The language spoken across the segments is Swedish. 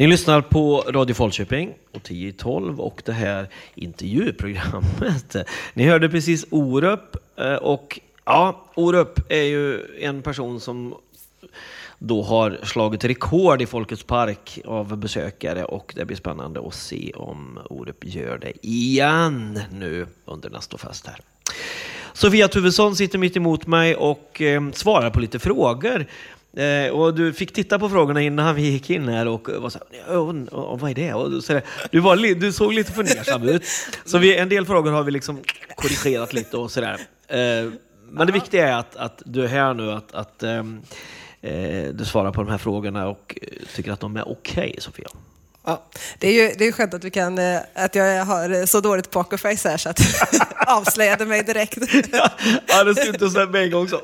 Ni lyssnar på Radio Falköping och 10-12 och det här intervjuprogrammet. Ni hörde precis Orup och ja, Orup är ju en person som då har slagit rekord i Folkets park av besökare och det blir spännande att se om Orup gör det igen nu under nästa fest här. Sofia Tuvesson sitter mitt emot mig och svarar på lite frågor. Och du fick titta på frågorna innan vi gick in här och var så här, vad är det? Och så där, du såg lite fundersam ut. Så en del frågor har vi liksom korrigerat lite och sådär. Men det viktiga är att du är här nu, att du svarar på de här frågorna och tycker att de är okej, Sofia. Ja, det är ju skönt att att jag har så dåligt pokerface här så att avslöjade mig direkt. Ja, det syntes med en gång så.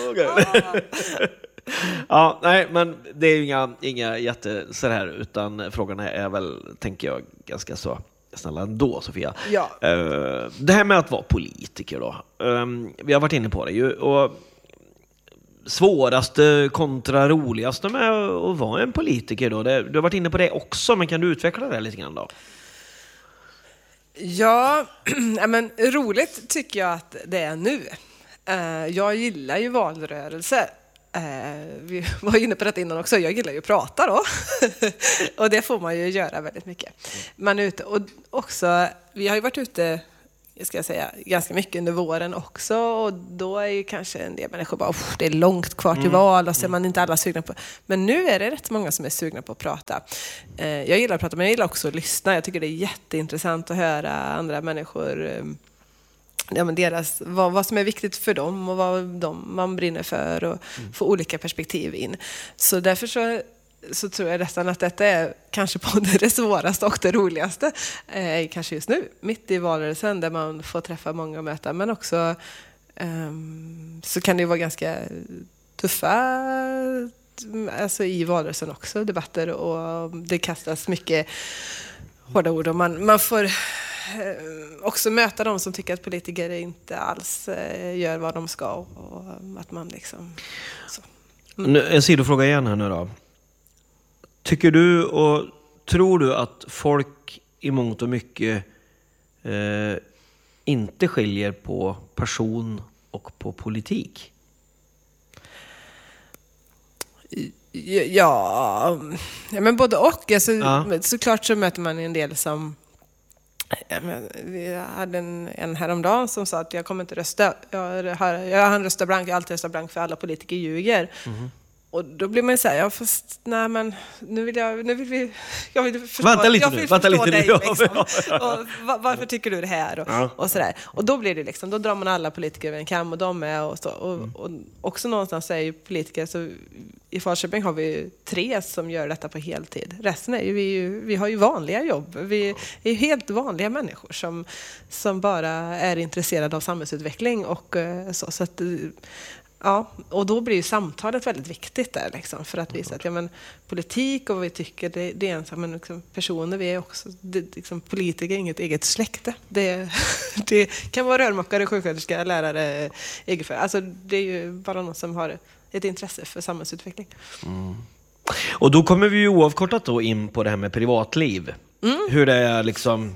Ja, nej, men det är inga jätte så här, utan frågorna är väl, tänker jag, ganska så snälla ändå, Sofia. Ja. Det här med att vara politiker då. Vi har varit inne på det ju, och svåraste kontra roligaste med att vara en politiker då. Du har varit inne på det också, men kan du utveckla det lite grann då? Ja, men roligt tycker jag att det är nu. Jag gillar ju valrörelse. Vi var inne på det innan också. Jag gillar ju att prata då. Och det får man ju göra väldigt mycket. Man är ute, och också, vi har ju varit ute, ska jag säga, ganska mycket under våren också, och då är ju kanske en del människor bara, det är långt kvar till val och så är man inte alla sugna på. Men nu är det rätt många som är sugna på att prata. Jag gillar att prata, men jag gillar också att lyssna. Jag tycker det är jätteintressant att höra andra människor, ja, men vad som är viktigt för dem och vad man brinner för, och få olika perspektiv in. Så därför så tror jag nästan att detta är kanske både det svåraste och det roligaste, kanske just nu, mitt i valrörelsen, där man får träffa många och möta, men också så kan det ju vara ganska tuffa, alltså i valrörelsen också, debatter, och det kastas mycket hårda ord, och man får också möta de som tycker att politiker inte alls gör vad de ska, och att man liksom så. En sidofråga igen här nu då. Tycker du och tror du att folk i mångt och mycket inte skiljer på person och på politik? Ja, men både och. Alltså, såklart så möter man en del som... Vi hade en häromdagen som sa att jag kommer inte rösta. Jag röstar blank, jag alltid röstar blank för alla politiker ljuger. Och då blir man så här, ja, fast nej, men nu vill jag förstå. Vänta lite dig, nu. Liksom. Och varför tycker du det här? Och så där. Och då blir det liksom, då drar man alla politiker över en kam, och de är och så. Och också någonstans är ju politiker, så i Falköping har vi 3 som gör detta på heltid. Resten är ju vi har ju vanliga jobb. Vi är helt vanliga människor som bara är intresserade av samhällsutveckling och så att. Ja, och då blir ju samtalet väldigt viktigt där liksom, för att visa att politik och vad vi tycker, det är en, men liksom, personer, vi är också liksom, politiker är inget eget släkte. Det kan vara rörmokare, sjuksköterska, lärare, egenföretagare. Alltså det är ju bara någon som har ett intresse för samhällsutveckling. Och då kommer vi ju oavkortat då in på det här med privatliv. Hur det är liksom,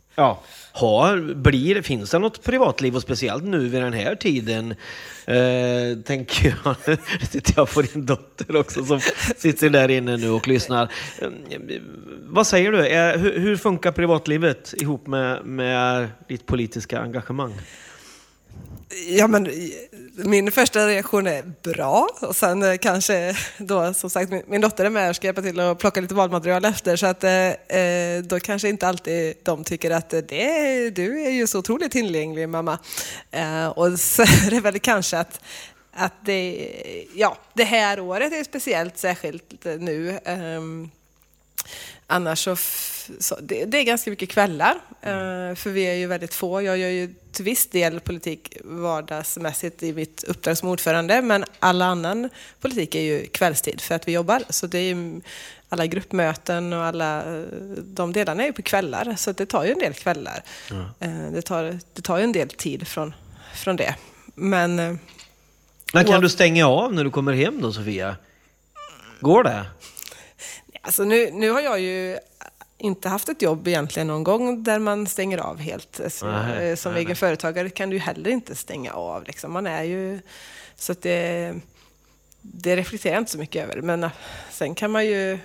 finns det något privatliv, och speciellt nu vid den här tiden, tänker jag får din dotter också som sitter där inne nu och lyssnar. Vad säger du? Hur funkar privatlivet ihop med ditt politiska engagemang? Ja, men min första reaktion är bra, och sen kanske då, som sagt, min dotter är med och ska hjälpa till att plocka lite valmaterial efter, så att då kanske inte alltid de tycker att du är ju så otroligt tillgänglig, mamma. Och så är det väl kanske att det här året är speciellt, särskilt nu. Annars så det är ganska mycket kvällar, för vi är ju väldigt få. Jag gör ju till viss del politik vardagsmässigt i mitt uppdrag som ordförande, men alla annan politik är ju kvällstid för att vi jobbar. Så det är ju alla gruppmöten och alla de delarna är ju på kvällar, så det tar ju en del kvällar. Det tar ju en del tid från det. Men kan du stänga av när du kommer hem då, Sofia? Går det? Alltså nu har jag ju inte haft ett jobb egentligen någon gång där man stänger av helt. Som egen företagare kan du ju heller inte stänga av. Liksom. Man är ju... Så att det reflekterar jag inte så mycket över. Men sen kan man ju...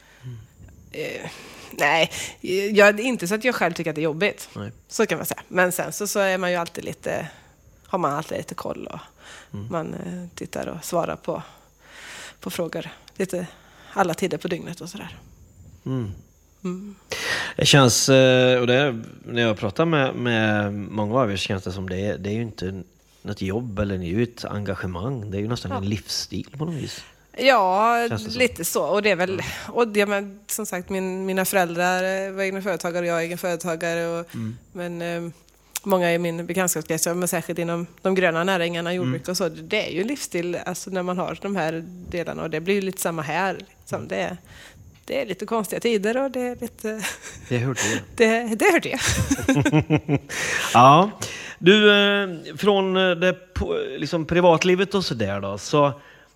nej, jag, inte så att jag själv tycker att det är jobbigt. Nej. Så kan man säga. Men sen så är man ju alltid lite... Har man alltid lite koll och man tittar och svarar på frågor. Lite alla tider på dygnet och sådär. Det känns, och det, när jag pratar med många av er känns det som det är ju inte något jobb eller det är ju ett engagemang. Det är ju nästan en livsstil på något vis. Ja, lite så. Och det är väl, och det, men, som sagt, mina föräldrar var egna företagare och jag är egen företagare. Men många i min bekantskapskrets, men särskilt inom de gröna näringarna, jordbruk och så. Det är ju livsstil alltså, när man har de här delarna. Och det blir ju lite samma här. Liksom. Det är lite konstiga tider och det är lite... Det hör det. Det hör det. Ja. Du, från det liksom privatlivet och sådär då, så...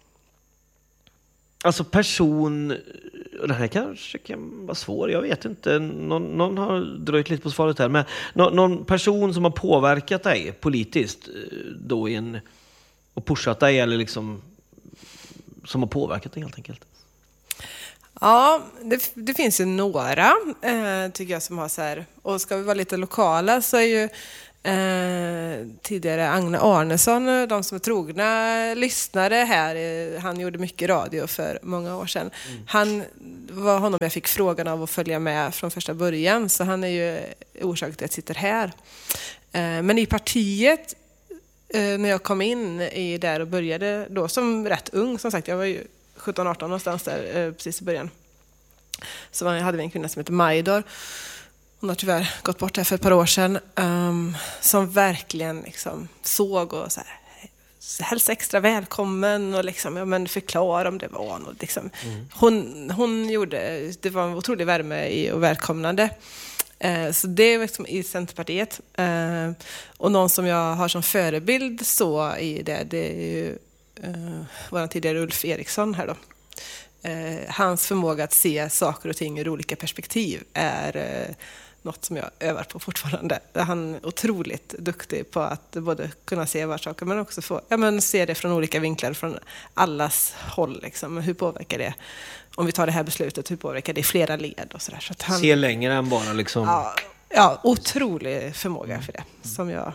Alltså person... Det här kanske kan vara svår, jag vet inte. Någon har dröjt lite på svaret här. Men någon person som har påverkat dig politiskt då och pushat dig eller liksom... Som har påverkat dig helt enkelt. Ja, det finns ju några tycker jag som har så här, och ska vi vara lite lokala så är ju tidigare Agne Arnesson, de som är trogna lyssnare här, han gjorde mycket radio för många år sedan. Han var honom jag fick frågan av att följa med från första början, så han är ju orsak till att jag sitter här. Men i partiet, när jag kom in i där och började då som rätt ung, som sagt, jag var ju 17-18 någonstans där precis i början. Så hade vi en kvinna som heter Majdor. Hon har tyvärr gått bort här för ett par år sedan. Som verkligen liksom såg och så här, hälsa extra välkommen och liksom, ja, men förklara om det var något. Liksom. Hon gjorde, det var en otrolig värme och välkomnande. Så det är liksom i Centerpartiet. Och någon som jag har som förebild så i det är ju vår tidigare Ulf Eriksson här då. Hans förmåga att se saker och ting ur olika perspektiv är något som jag övar på fortfarande. Han är otroligt duktig på att både kunna se var saker men också få, se det från olika vinklar, från allas håll. Liksom. Hur påverkar det? Om vi tar det här beslutet, hur påverkar det i flera led? Och så där. Så att han, se längre än bara liksom... Ja, otrolig förmåga för det. Som jag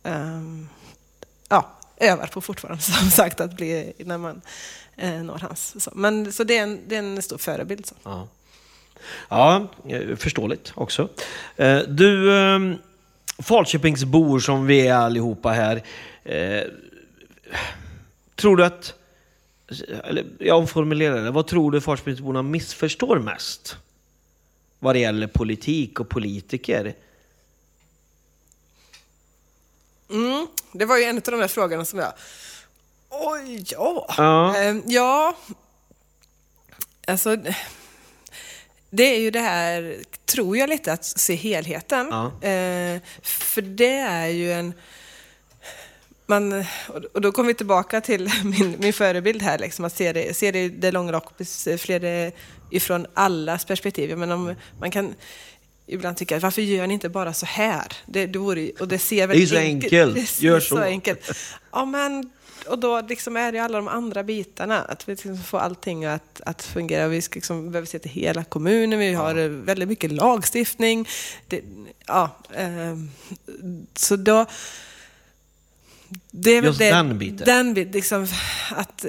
övar på fortfarande, som sagt, att bli när man når hans. Så det är en stor förebild. Så. Ja, förståeligt också. Du, Falköpingsbor som vi är allihopa här, tror du att, eller jag omformulerar det, vad tror du Falköpingsborna missförstår mest vad det gäller politik och politiker? Det var ju en av de där frågorna som jag... Ja, alltså... Det är ju det här, tror jag lite, att se helheten. För det är ju en... och då kommer vi tillbaka till min förebild här, liksom, att se det långa loppet, fler det ifrån allas perspektiv. Men om man kan ibland tycka, varför gör ni inte bara så här? Det vore, och det ser väl det är så enkelt. Gör så. Enkelt. Ja, men och då liksom är det alla de andra bitarna, att vi liksom får allting att fungera. Vi ska liksom, behöver se till hela kommunen, vi har väldigt mycket lagstiftning. Så då... Det är just väl den biten. Den biten, liksom, att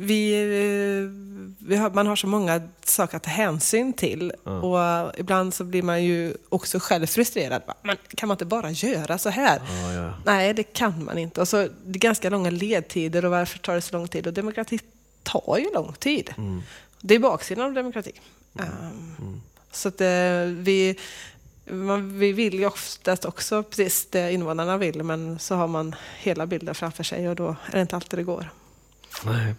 man har så många saker att ta hänsyn till. Och ibland så blir man ju också själv frustrerad. Men kan man inte bara göra så här? Nej, det kan man inte. Och så det är ganska långa ledtider, och varför tar det så lång tid? Och demokrati tar ju lång tid. Det är baksidan av demokrati. Så att vi vill ju oftast också precis det invånarna vill, men så har man hela bilden framför sig och då är det inte alltid det går. Nej.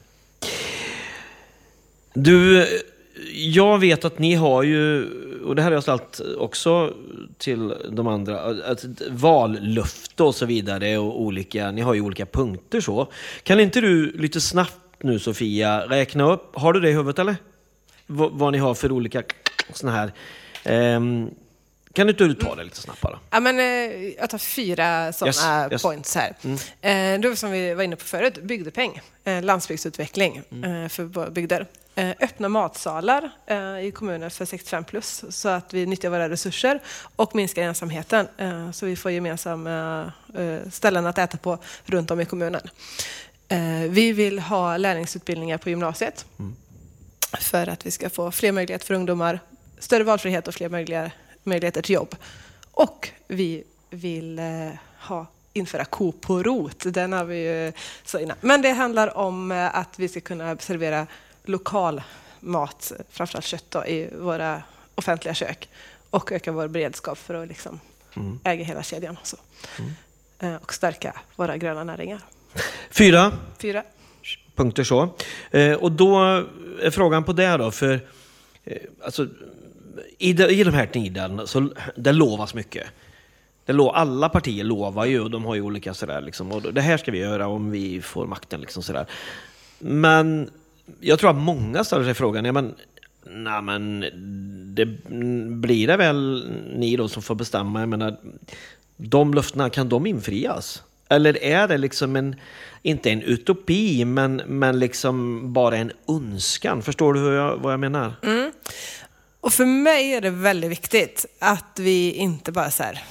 Du, jag vet att ni har ju, och det här har jag ställt också till de andra, ett vallöfte och så vidare, och olika, ni har ju olika punkter så. Kan inte du lite snabbt nu, Sofia, räkna upp, har du det i huvudet eller? vad ni har för olika såna här... Kan du inte ta det lite snabbt bara? Ja, men jag tar 4 sådana points här. Då som vi var inne på förut, bygdepeng, landsbygdsutveckling för bygder. Öppna matsalar i kommuner för 65 plus så att vi nyttjar våra resurser och minskar ensamheten så vi får gemensamma ställen att äta på runt om i kommunen. Vi vill ha lärlingsutbildningar på gymnasiet för att vi ska få fler möjligheter för ungdomar, större valfrihet och fler möjligheter till jobb. Och vi vill införa Coop på rot. Den har vi ju så innan. Men det handlar om att vi ska kunna servera lokal mat, framförallt kött då, i våra offentliga kök och öka vår beredskap för att liksom äga hela kedjan så. Och stärka våra gröna näringar. 4 4 punkter så. Och då är frågan på det då, för alltså, i de här tiden så det lovas mycket. Alla partier lovar ju och de har ju olika sådär liksom, och det här ska vi göra om vi får makten liksom sådär. Men jag tror att många ställer sig frågan, men det blir det väl ni då som får bestämma. Jag menar, de löftena, kan de infrias? Eller är det liksom inte en utopi, men liksom bara en önskan? Förstår du vad jag menar? Och för mig är det väldigt viktigt att vi inte bara så här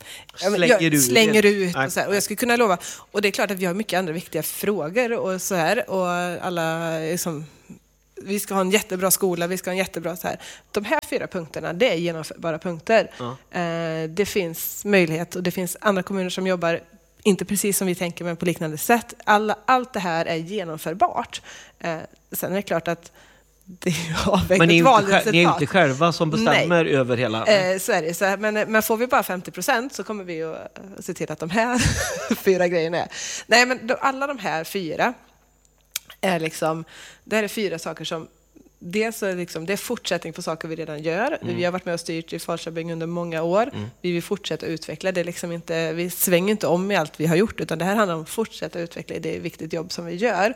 slänger ut och så här. Och jag skulle kunna lova, och det är klart att vi har mycket andra viktiga frågor och så här, och alla liksom, vi ska ha en jättebra skola, vi ska ha en jättebra så här. De här 4 punkterna, det är genomförbara punkter. Det finns möjlighet och det finns andra kommuner som jobbar inte precis som vi tänker, men på liknande sätt. Allt det här är genomförbart. Sen är det klart att det har men ni är inte själva som bestämmer över hela... Så är det. Så, men får vi bara 50% så kommer vi att se till att de här 4 grejerna är. Nej, men alla de här 4 är liksom... Det här är 4 saker som... Dels är liksom, det är fortsättning på saker vi redan gör. Vi har varit med och styrt i Falköping under många år. Vi vill fortsätta utveckla. Det är liksom inte, vi svänger inte om i allt vi har gjort, utan det här handlar om att fortsätta utveckla. Det är ett viktigt jobb som vi gör.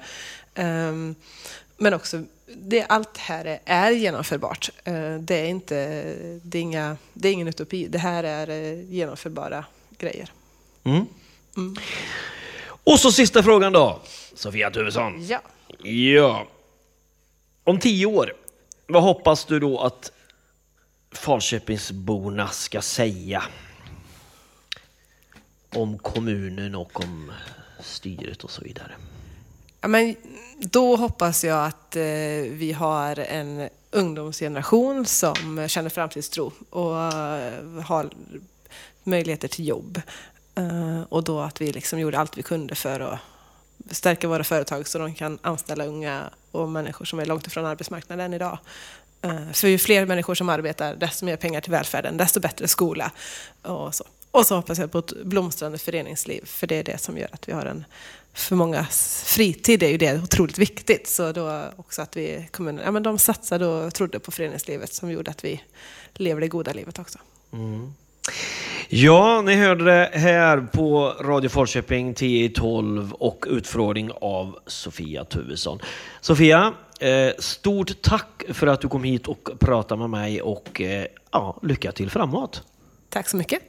Men också, allt här är genomförbart. Det är ingen utopi. Det här är genomförbara grejer. Och så sista frågan då, Sofia Tuvesson. Ja. Om 10 år, vad hoppas du då att Falköpingsborna ska säga om kommunen och om styret och så vidare? Ja, men då hoppas jag att vi har en ungdomsgeneration som känner framtidstro och har möjligheter till jobb. Och då att vi liksom gjorde allt vi kunde för att stärka våra företag så de kan anställa unga och människor som är långt ifrån arbetsmarknaden idag. För ju fler människor som arbetar, desto mer pengar till välfärden, desto bättre skola och så. Och så hoppas jag på ett blomstrande föreningsliv, för det är det som gör att vi har för många fritid är ju det otroligt viktigt. Så då också att vi kommunen, de satsade och trodde på föreningslivet som gjorde att vi lever det goda livet också. Ja, ni hörde det här på Radio Falköping 10-12 och utfrågning av Sofia Tuvesson. Sofia, stort tack för att du kom hit och pratade med mig och lycka till framåt. Tack så mycket.